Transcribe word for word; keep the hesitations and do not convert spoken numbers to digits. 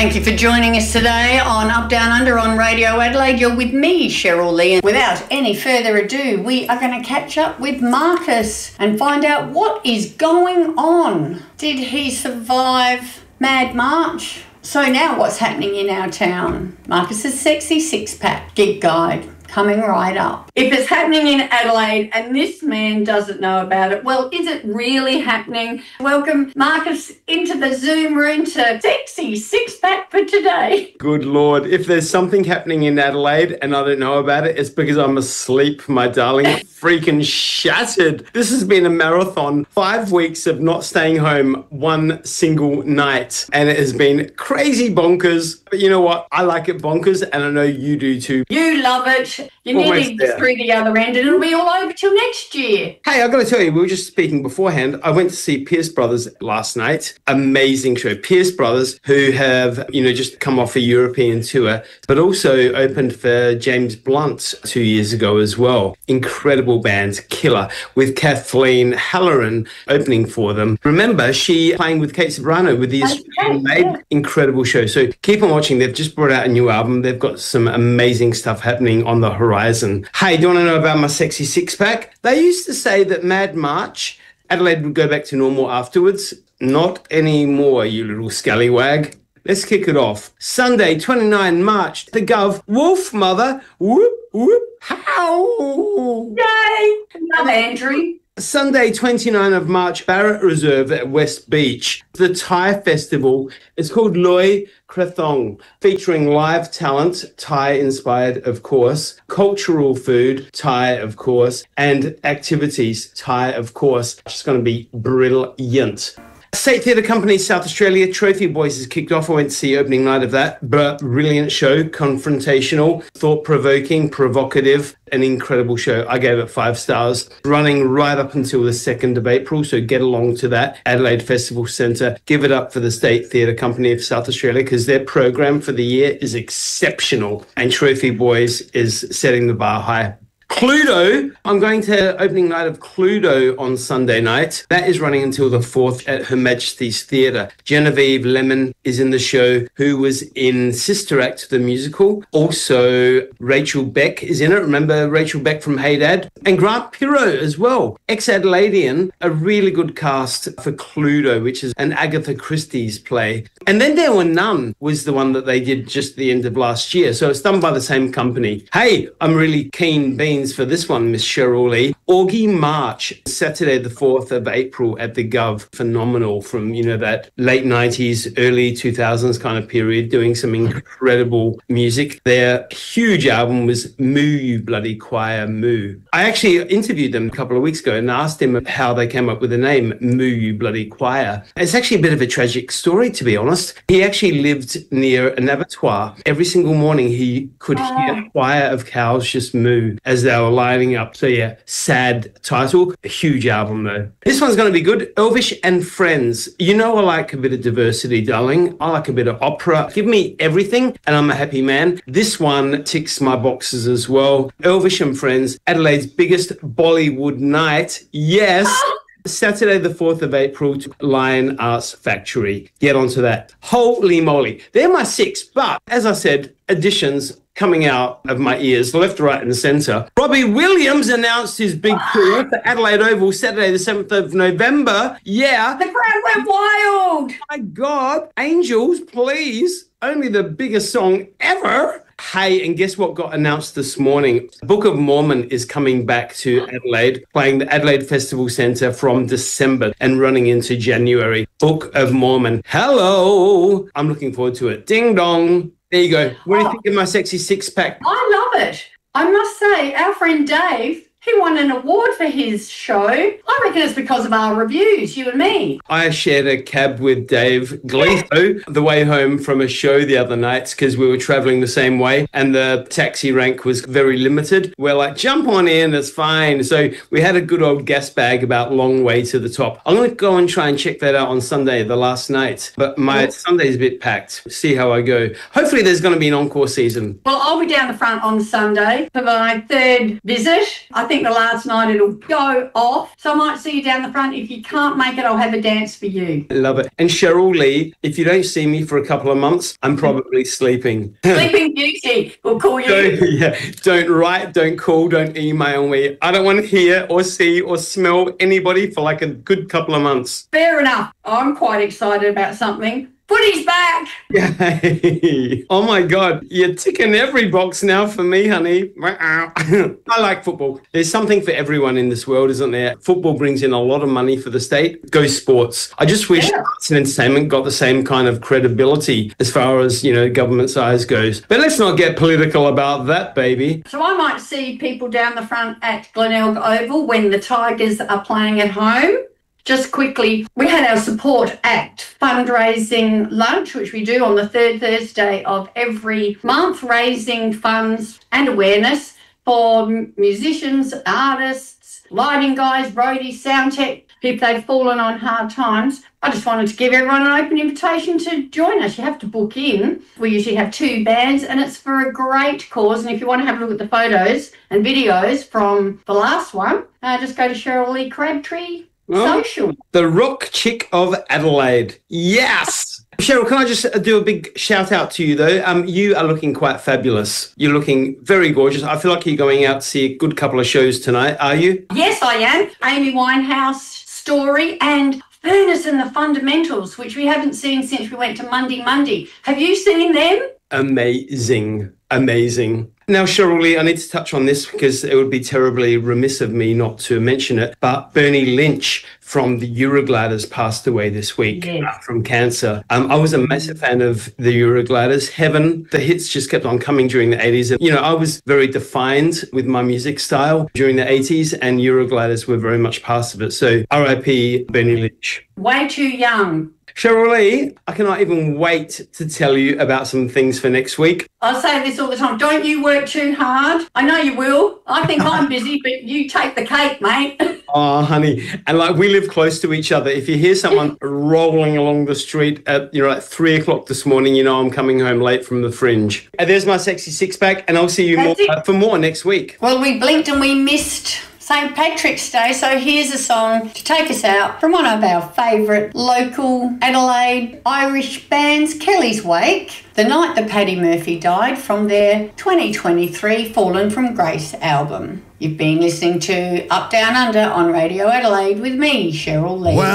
Thank you for joining us today on Up Down Under on Radio Adelaide. You're with me, Cheryl Lee, and without any further ado, we are going to catch up with Marcus and find out what is going on. Did he survive Mad March? So now what's happening in our town? Marcus's Sexy Six-Pack Gig Guide coming right up. If it's happening in Adelaide and this man doesn't know about it, well, is it really happening? Welcome, Marcus, into the Zoom room to Sexy Six-Pack for today. Good Lord. If there's something happening in Adelaide and I don't know about it, it's because I'm asleep, my darling. Freaking shattered. This has been a marathon. Five weeks of not staying home one single night. And it has been crazy bonkers. But you know what? I like it bonkers, and I know you do too. You love it. You're nearly through the other end, and it'll be all over till next year. Hey, I've got to tell you, we were just speaking beforehand. I went to see Pierce Brothers last night. Amazing show. Pierce Brothers, who have, you know, just come off a European tour, but also opened for James Blunt two years ago as well. Incredible band, killer, with Kathleen Halloran opening for them. Remember, she playing with Kate Sobrano with the Australian Maid. Yeah. Incredible show. So keep on watching. They've just brought out a new album. They've got some amazing stuff happening on the horizon. Hey, do you want to know about my Sexy Six-Pack? They used to say that Mad March, Adelaide would go back to normal afterwards. Not anymore, you little scallywag. Let's kick it off. Sunday, twenty-ninth March, the Gov, Wolf Mother, whoop, whoop, how? Yay! Love Andrew. Sunday, twenty-ninth of March, Barrett Reserve at West Beach. The Thai festival is called Loy Krathong, featuring live talent, Thai-inspired, of course, cultural food, Thai, of course, and activities, Thai, of course. It's going to be brilliant. State Theatre Company South Australia, Trophy Boys has kicked off. I went to see opening night of that. Brilliant show, confrontational, thought-provoking, provocative, an incredible show. I gave it five stars. Running right up until the second of April, so get along to that. Adelaide Festival Centre. Give it up for the State Theatre Company of South Australia because their program for the year is exceptional. And Trophy Boys is setting the bar high. Cluedo, I'm going to opening night of Cluedo on Sunday night. That is running until the fourth at Her Majesty's Theatre. Genevieve Lemon is in the show, who was in Sister Act, the musical. Also, Rachel Beck is in it. Remember Rachel Beck from Hey Dad? And Grant Pirro as well. Ex-Adelaidean, a really good cast for Cluedo, which is an Agatha Christie's play. And Then There Were None was the one that they did just at the end of last year. So it's done by the same company. Hey, I'm really keen beans for this one, Miss Cheryl Lee. Augie March, Saturday the fourth of April at the Gov. Phenomenal, from, you know, that late nineties, early two thousands kind of period, doing some incredible music. Their huge album was Moo You Bloody Choir Moo. I actually interviewed them a couple of weeks ago and asked them how they came up with the name Moo You Bloody Choir. It's actually a bit of a tragic story, to be honest. He actually lived near an abattoir. Every single morning he could hear a choir of cows just moo as they were lining up. So yeah, sad title. A huge album though. This one's going to be good. Elvish and Friends. You know I like a bit of diversity, darling. I like a bit of opera. Give me everything and I'm a happy man. This one ticks my boxes as well. Elvish and Friends, Adelaide's biggest Bollywood night. Yes. Saturday the fourth of April to Lion Arts Factory. Get onto that. Holy moly. They're my six, but as I said, additions coming out of my ears, left, right and centre. Robbie Williams announced his big tour for Adelaide Oval Saturday the seventh of November. Yeah. The crowd went wild. My God. Angels, please. Only the biggest song ever. Hey, and guess what got announced this morning? Book of Mormon is coming back to Adelaide, playing the Adelaide Festival Centre from December and running into January. Book of Mormon. Hello. I'm looking forward to it. Ding dong. There you go. What do you oh, think of my Sexy Six-Pack? I love it. I must say, our friend Dave, he won an award for his show. I reckon it's because of our reviews, you and me. I shared a cab with Dave Gleeso the way home from a show the other night because we were travelling the same way and the taxi rank was very limited. We're like, jump on in, it's fine. So we had a good old gas bag about long way to the top. I'm going to go and try and check that out on Sunday, the last night. But my Sunday's a bit packed. See how I go. Hopefully there's going to be an encore season. Well, I'll be down the front on Sunday for my third visit. I think think the last night it'll go off. So I might see you down the front. If you can't make it, I'll have a dance for you. I love it. And Cheryl Lee, if you don't see me for a couple of months, I'm probably sleeping. Sleeping Beauty will call you. Don't, yeah, don't write, don't call, don't email me. I don't want to hear or see or smell anybody for like a good couple of months. Fair enough. I'm quite excited about something. Footy's back. Yay. Oh my God, you're ticking every box now for me, honey. I like football. There's something for everyone in this world, isn't there? Football brings in a lot of money for the state. Go sports. I just wish Yeah. arts and entertainment got the same kind of credibility as far as, you know, government size goes. But let's not get political about that, baby. So I might see people down the front at Glenelg Oval when the Tigers are playing at home. Just quickly, we had our Support Act fundraising lunch, which we do on the third Thursday of every month, raising funds and awareness for musicians, artists, lighting guys, roadies, sound tech, if they've fallen on hard times. I just wanted to give everyone an open invitation to join us. You have to book in. We usually have two bands and it's for a great cause. And if you want to have a look at the photos and videos from the last one, uh, just go to Cheryl Lee Crabtree. Oh, Social. the rock chick of Adelaide. Yes. Cheryl, can I just do a big shout out to you though? Um, you are looking quite fabulous. You're looking very gorgeous. I feel like you're going out to see a good couple of shows tonight. Are you? Yes, I am. Amy Winehouse story and Furnace and the Fundamentals, which we haven't seen since we went to Monday Monday. Have you seen them? Amazing. Amazing. Now, Cheryl Lee, I need to touch on this because it would be terribly remiss of me not to mention it. But Bernie Lynch from the Eurogliders passed away this week Yes. uh, from cancer. Um, I was a massive fan of the Eurogliders. Heaven, the hits just kept on coming during the eighties. And, you know, I was very defined with my music style during the eighties and Eurogliders were very much part of it. So R I P Bernie Lynch. Way too young. Cheryl Lee, I cannot even wait to tell you about some things for next week. I say this all the time. Don't you work too hard. I know you will. I think I'm busy, but you take the cake, mate. Oh, honey. And like we live close to each other. If you hear someone rolling along the street at, you know, at three o'clock this morning, you know I'm coming home late from the Fringe. And there's my sexy six pack and I'll see you more, That's it. uh, for more next week. Well, we blinked and we missed Saint Patrick's Day, so here's a song to take us out from one of our favourite local Adelaide Irish bands, Kelly's Wake, the night that Paddy Murphy died, from their twenty twenty-three Fallen from Grace album. You've been listening to Up Down Under on Radio Adelaide with me, Cheryl Lee. Wow.